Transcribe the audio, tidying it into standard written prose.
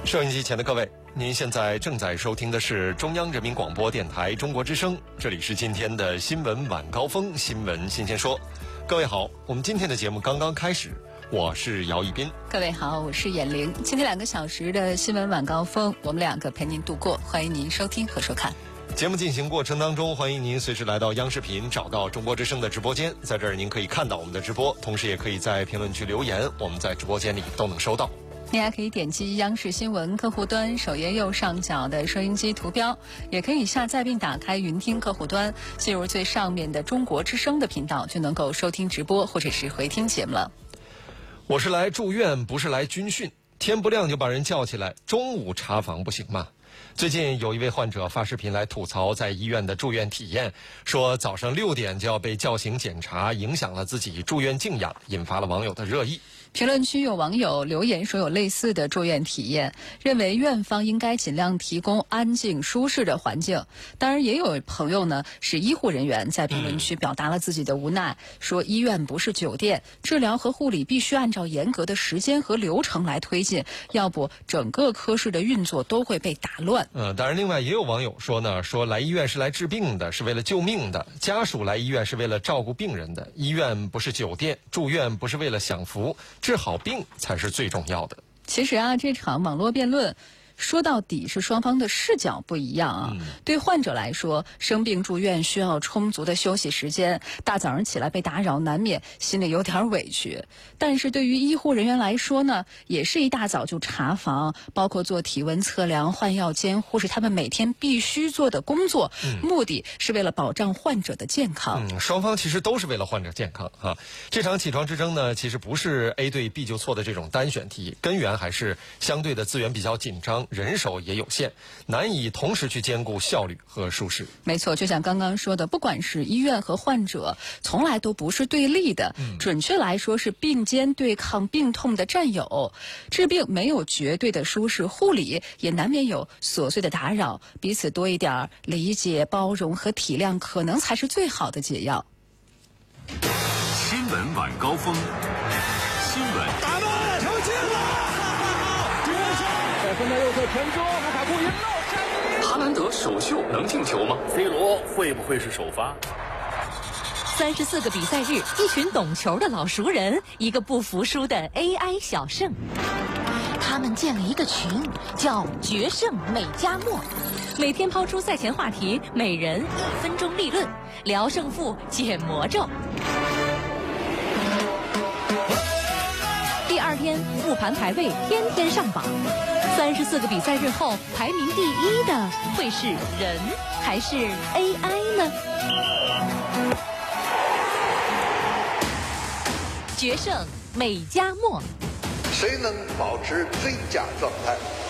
收音机前的各位，您现在正在收听的是中央人民广播电台中国之声，这里是今天的新闻晚高峰，新闻新鲜说。各位好，我们今天的节目刚刚开始，我是姚一斌。 各位好，我是闫玲。今天2个小时的新闻晚高峰，我们2个陪您度过，欢迎您收听和收看。 节目进行过程当中，欢迎您随时来到央视频，找到中国之声的直播间，在这儿您可以看到我们的直播，同时也可以在评论区留言，我们在直播间里都能收到。 您还可以点击央视新闻客户端首页右上角的收音机图标，也可以下载并打开云听客户端，进入最上面的中国之声的频道，就能够收听直播或者是回听节目了。 我是来住院，不是来军训，天不亮就把人叫起来，中午查房不行吗？最近有一位患者发视频来吐槽在医院的住院体验，说早上6点就要被叫醒检查，影响了自己住院静养，引发了网友的热议。 评论区有网友留言说有类似的住院体验，认为院方应该尽量提供安静舒适的环境。当然也有朋友呢是医护人员，在评论区表达了自己的无奈，说医院不是酒店，治疗和护理必须按照严格的时间和流程来推进，要不整个科室的运作都会被打乱。 当然另外也有网友说呢，说来医院是来治病的，是为了救命的，家属来医院是为了照顾病人的，医院不是酒店，住院不是为了享福，治好病才是最重要的。 其实这场网络辩论说到底是双方的视角不一样对患者来说，生病住院需要充足的休息时间，大早上起来被打扰，难免心里有点委屈。但是对于医护人员来说呢，也是一大早就查房，包括做体温测量、换药监护，是他们每天必须做的工作，目的是为了保障患者的健康。 双方其实都是为了患者健康这场起床之争呢，其实不是 A 对 B 就错的这种单选题，根源还是相对的资源比较紧张，人手也有限，难以同时去兼顾效率和舒适。 没错，就像刚刚说的，不管是医院和患者，从来都不是对立的，准确来说是并肩对抗病痛的战友。治病没有绝对的舒适，护理也难免有琐碎的打扰，彼此多一点理解、包容和体谅，可能才是最好的解药。 新闻晚高峰，新闻打门球进了！在分在右侧传中，卢卡库赢了。 哈兰德首秀能进球吗 ？C 罗会不会是首发 ？34个比赛日，一群懂球的老熟人，一个不服输的 AI 小胜。他们建了一个群，叫“决胜美加墨”，每天抛出赛前话题，每人1分钟立论，聊胜负，解魔咒。第2天复盘排位，天天上榜。34个比赛日后，排名第1的会是人还是 AI 呢？决胜美加墨， 谁能保持最佳状态？